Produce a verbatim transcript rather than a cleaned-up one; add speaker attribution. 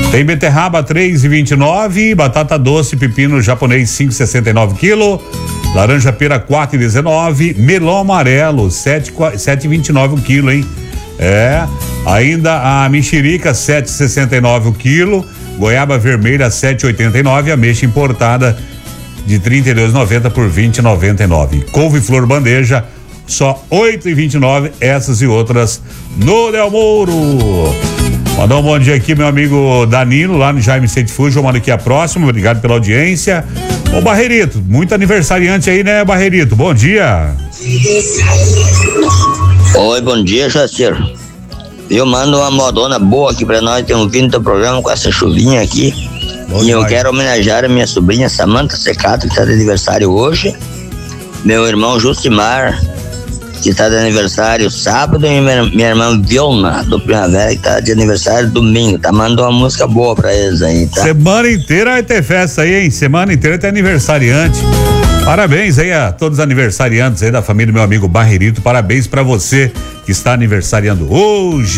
Speaker 1: Tem beterraba três e vinte e nove, batata doce, pepino japonês cinco e sessenta e nove quilo, laranja pera quatro e dezenove, melão amarelo sete e vinte e nove o quilo, hein? É, ainda a mexerica sete e sessenta e nove o quilo, goiaba vermelha sete e oitenta e nove, ameixa importada de trinta e dois e noventa por vinte e noventa e nove. Couve-flor bandeja só oito e vinte e nove, essas e outras no Del Mouro. Mandar um bom dia aqui, meu amigo Danilo, lá no Jaime State Food. Eu mando aqui a próxima, obrigado pela audiência. Ô Barreirito, muito aniversariante aí, né, Barreirito? Bom dia.
Speaker 2: Oi, bom dia, Jacir. Eu mando uma modona boa aqui pra nós, temos vindo do programa com essa chuvinha aqui. Bom, e eu vai. quero homenagear a minha sobrinha Samanta Secato, que está de aniversário hoje. Meu irmão Justimar, que está de aniversário sábado, e minha, minha irmã Vilma, do Primavera, que está de aniversário domingo. Tá mandando uma música boa pra eles aí, tá?
Speaker 1: Semana inteira vai ter festa aí, hein? Semana inteira tem aniversariante. Parabéns aí a todos os aniversariantes aí da família do meu amigo Barreirito. Parabéns pra você que está aniversariando hoje.